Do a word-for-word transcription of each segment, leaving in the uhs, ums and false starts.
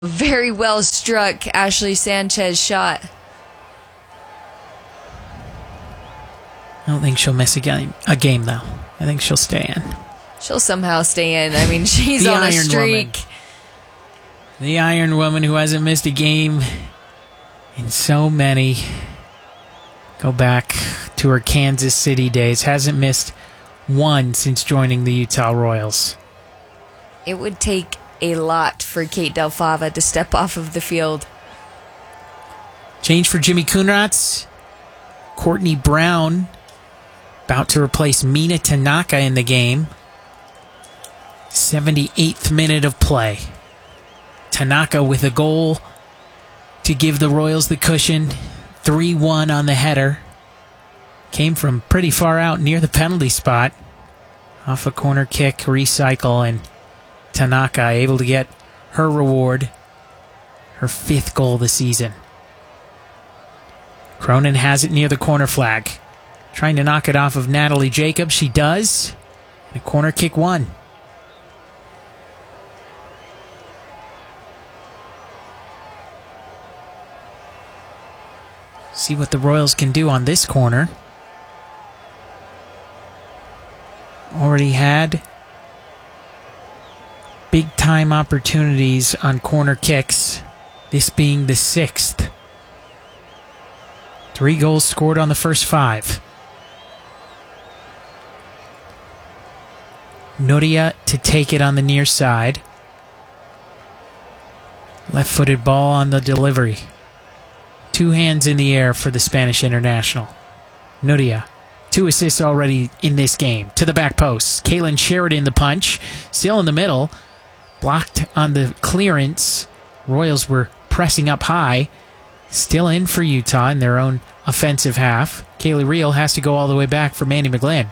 Very well struck Ashley Sanchez shot. I don't think she'll miss a game, a game though. I think she'll stay in. She'll somehow stay in. I mean, she's on a streak. Woman. The Iron Woman who hasn't missed a game in so many. Go back to her Kansas City days. Hasn't missed one since joining the Utah Royals. It would take a lot for Kate Del Fava to step off of the field. Change for Jimmy Kunratz. Courtney Brown about to replace Mina Tanaka in the game. seventy-eighth minute of play. Tanaka with a goal to give the Royals the cushion. three one on the header. Came from pretty far out near the penalty spot. Off a corner kick, recycle, and Tanaka able to get her reward. Her fifth goal of the season. Cronin has it near the corner flag. Trying to knock it off of Natalie Jacobs. She does. And a corner kick won. See what the Royals can do on this corner. Already had big time opportunities on corner kicks. This being the sixth. Three goals scored on the first five. Nuria to take it on the near side. Left-footed ball on the delivery. Two hands in the air for the Spanish international. Nuria, two assists already in this game. To the back post. Kaylin Sheridan the punch. Still in the middle. Blocked on the clearance. Royals were pressing up high. Still in for Utah in their own offensive half. Kaylee Reel has to go all the way back for Mandy McGlynn.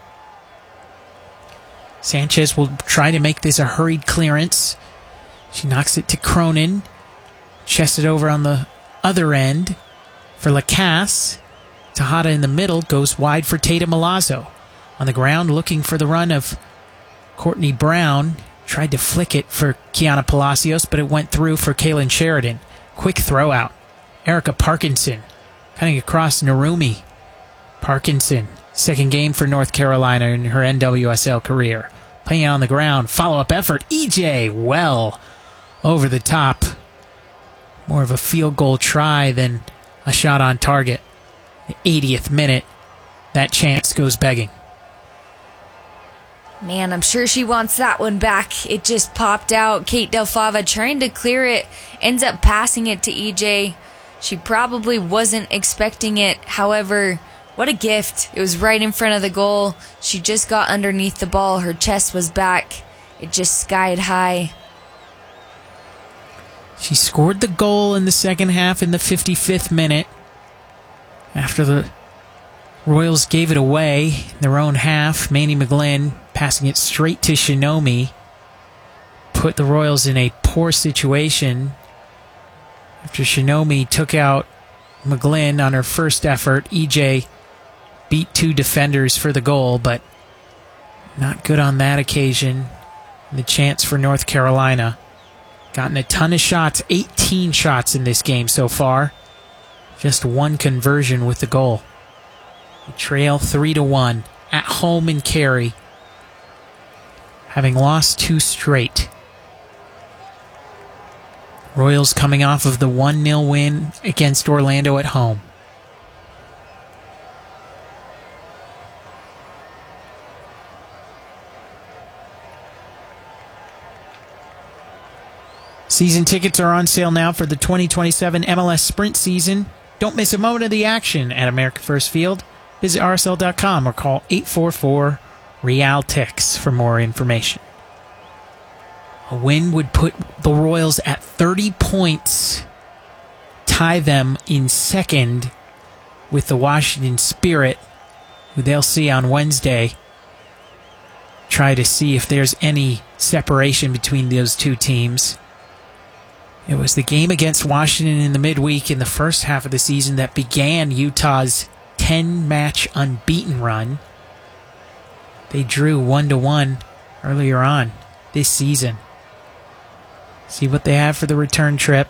Sanchez will try to make this a hurried clearance. She knocks it to Cronin. Chests it over on the other end for Lacasse. Tejada in the middle goes wide for Tatum Milazzo. On the ground looking for the run of Courtney Brown. Tried to flick it for Kiana Palacios, but it went through for Kaylin Sheridan. Quick throw out. Erica Parkinson cutting across Narumi. Parkinson, second game for North Carolina in her N W S L career. Playing on the ground, follow-up effort. E J well over the top. More of a field goal try than a shot on target. The eightieth minute, that chance goes begging. Man, I'm sure she wants that one back. It just popped out. Kate Del Fava trying to clear it, ends up passing it to E J. She probably wasn't expecting it. However, what a gift. It was right in front of the goal. She just got underneath the ball. Her chest was back. It just skied high. She scored the goal in the second half in the fifty-fifth minute. After the Royals gave it away in their own half, Mandy McGlynn passing it straight to Shinomi. Put the Royals in a poor situation. After Shinomi took out McGlynn on her first effort, E J beat two defenders for the goal, but not good on that occasion. And the chance for North Carolina. Gotten a ton of shots, eighteen shots in this game so far. Just one conversion with the goal. They trail three to one at home in Cary, having lost two straight. Royals coming off of the one nil win against Orlando at home. Season tickets are on sale now for the twenty twenty-seven M L S Sprint season. Don't miss a moment of the action at America First Field. Visit R S L dot com or call eight four four, R E A L T I X for more information. A win would put the Royals at thirty points, tie them in second with the Washington Spirit, who they'll see on Wednesday. Try to see if there's any separation between those two teams. It was the game against Washington in the midweek in the first half of the season that began Utah's ten-match unbeaten run. They drew one to one earlier on this season. See what they have for the return trip.